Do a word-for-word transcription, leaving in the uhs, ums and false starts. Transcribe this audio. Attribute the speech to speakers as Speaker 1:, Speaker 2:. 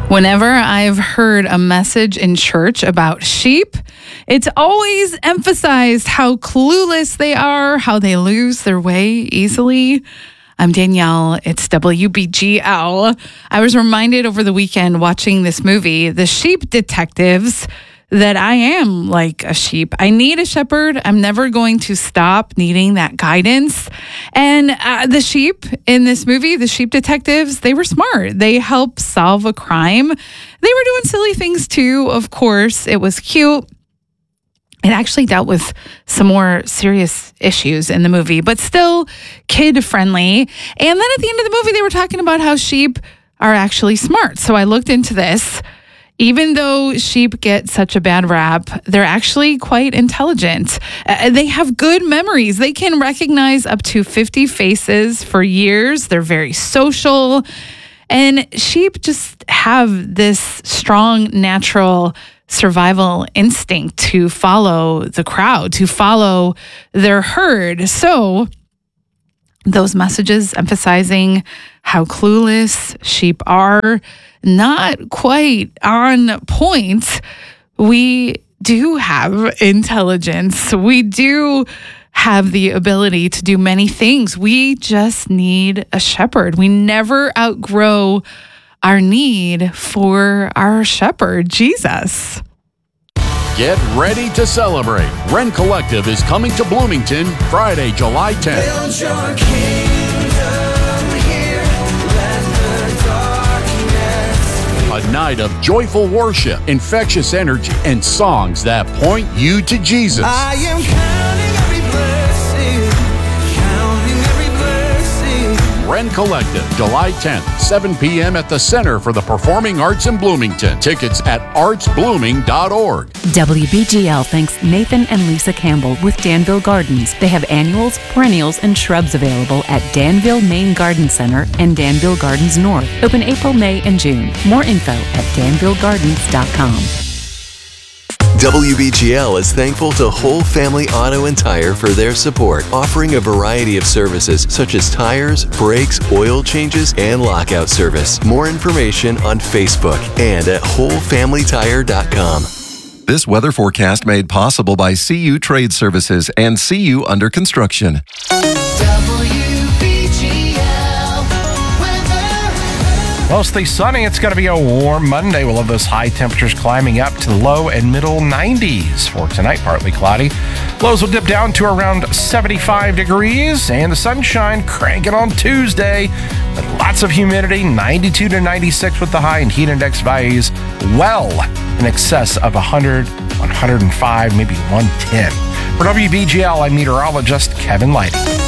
Speaker 1: Whenever I've heard a message in church about sheep, it's always emphasized how clueless they are, how they lose their way easily. I'm Danielle. It's W B G L. I was reminded over the weekend watching this movie, The Sheep Detectives, that I am like a sheep. I need a shepherd. I'm never going to stop needing that guidance. And uh, the sheep in this movie, the sheep detectives, they were smart. They helped solve a crime. They were doing silly things too, of course. It was cute. It actually dealt with some more serious issues in the movie, but still kid-friendly. And then at the end of the movie, they were talking about how sheep are actually smart. So I looked into this. Even though sheep get such a bad rap, they're actually quite intelligent. Uh, they have good memories. They can recognize up to fifty faces for years. They're very social. And sheep just have this strong natural survival instinct to follow the crowd, to follow their herd. So those messages emphasizing how clueless sheep are, not quite on point. We do have intelligence. We do have the ability to do many things. We just need a shepherd. We never outgrow our need for our shepherd, Jesus.
Speaker 2: Get ready to celebrate. Wren Collective is coming to Bloomington Friday, July tenth.
Speaker 3: Build your kingdom here. Let the darkness.
Speaker 2: A night of joyful worship, infectious energy, and songs that point you to Jesus.
Speaker 3: I am counting every blessing. Counting every blessing.
Speaker 2: Wren Collective, July tenth, seven p.m. at the Center for the Performing Arts in Bloomington. Tickets at arts blooming dot org.
Speaker 4: W B G L thanks Nathan and Lisa Campbell with Danville Gardens. They have annuals, perennials, and shrubs available at Danville Main Garden Center and Danville Gardens North. Open April, May, and June. More info at danville gardens dot com.
Speaker 5: W B G L is thankful to Whole Family Auto and Tire for their support, offering a variety of services such as tires, brakes, oil changes, and lockout service. More information on Facebook and at whole family tire dot com.
Speaker 6: This weather forecast made possible by C U Trade Services and C U Under Construction.
Speaker 3: W B G L weather.
Speaker 7: Mostly sunny. It's going to be a warm Monday. We'll have those high temperatures climbing up to the low and middle nineties. For tonight, partly cloudy. Lows will dip down to around seventy-five degrees, and the sunshine cranking on Tuesday. But lots of humidity, ninety-two to ninety-six with the high, and heat index values well in excess of one hundred, one hundred five, maybe one ten. For W B G L, I'm meteorologist Kevin Lighty.